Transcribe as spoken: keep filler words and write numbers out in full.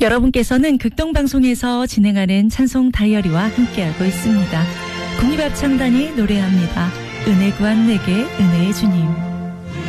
여러분께서는 극동방송에서 진행하는 찬송 다이어리와 함께하고 있습니다. 국립합창단이 노래합니다. 은혜 구한 내게 은혜의 주님.